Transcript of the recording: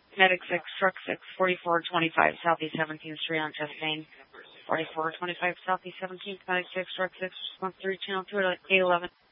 Medic 6, Truck 6, 4425, Southeast 17th Street on Chastain. 4425, Southeast 17th, Medic 6, Truck 6, response 3, Channel 2, 811.